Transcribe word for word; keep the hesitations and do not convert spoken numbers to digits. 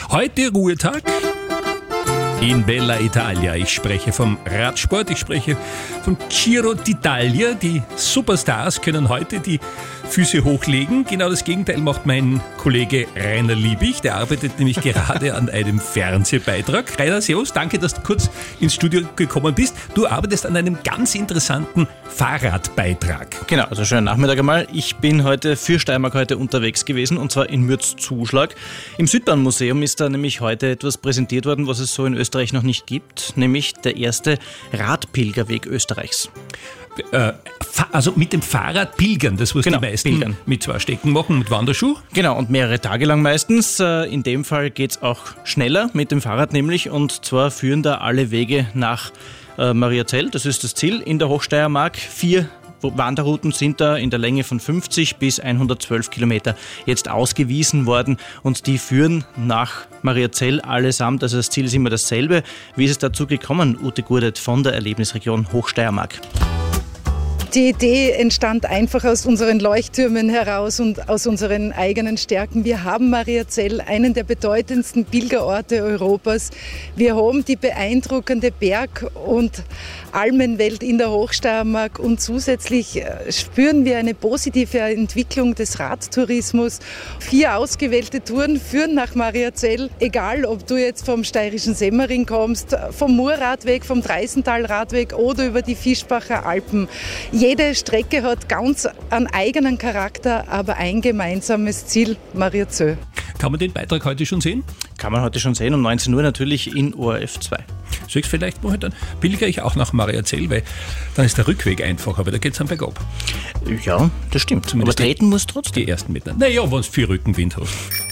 Heute Ruhetag in Bella Italia. Ich spreche vom Radsport, ich spreche vom Giro d'Italia. Die Superstars können heute die Füße hochlegen. Genau das Gegenteil macht mein Kollege Rainer Liebig. Der arbeitet nämlich gerade an einem Fernsehbeitrag. Rainer, servus, danke, dass du kurz ins Studio gekommen bist. Du arbeitest an einem ganz interessanten Fahrradbeitrag. Genau, also schönen Nachmittag einmal. Ich bin heute für Steiermark heute unterwegs gewesen, und zwar in Mürzzuschlag. Im Südbahnmuseum ist da nämlich heute etwas präsentiert worden, was es so in Österreich noch nicht gibt, nämlich der erste Radpilgerweg Österreichs. Äh, also mit dem Fahrrad pilgern, das was genau, die meisten pilgern. mit zwei Stecken machen, mit Wanderschuh. Genau, und mehrere Tage lang meistens. In dem Fall geht es auch schneller mit dem Fahrrad nämlich, und zwar führen da alle Wege nach Mariazell, das ist das Ziel, in der Hochsteiermark. Vier Wanderrouten sind da in der Länge von fünfzig bis hundertzwölf Kilometer jetzt ausgewiesen worden, und die führen nach Mariazell allesamt. Also das Ziel ist immer dasselbe. Wie ist es dazu gekommen, Ute Gurdet von der Erlebnisregion Hochsteiermark? Die Idee entstand einfach aus unseren Leuchttürmen heraus und aus unseren eigenen Stärken. Wir haben Mariazell, einen der bedeutendsten Pilgerorte Europas. Wir haben die beeindruckende Berg- und Almenwelt in der Hochsteiermark, und zusätzlich spüren wir eine positive Entwicklung des Radtourismus. Vier ausgewählte Touren führen nach Mariazell, egal ob du jetzt vom steirischen Semmering kommst, vom Murradweg, vom Dreisentalradweg oder über die Fischbacher Alpen. Jede Strecke hat ganz einen eigenen Charakter, aber ein gemeinsames Ziel, Mariazell. Kann man den Beitrag heute schon sehen? Kann man heute schon sehen, um neunzehn Uhr natürlich in O R F zwei. Soll ich vielleicht machen, dann pilger ich auch nach Mariazell, weil dann ist der Rückweg einfacher, aber da geht es dann bergab. Ja, das stimmt. Zumindest aber treten muss trotzdem. Die ersten Meter. Naja, wenn du viel Rückenwind hast.